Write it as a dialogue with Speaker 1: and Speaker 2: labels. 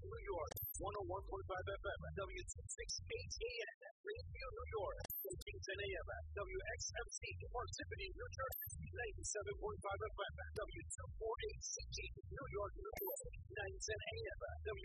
Speaker 1: New York, 101.5 FM, W268 AM, Greenview, New York, 1410 AM, WXMC, Parsippany, New Jersey, 97.5 FM, W248CG, New York, New York, 910 AM.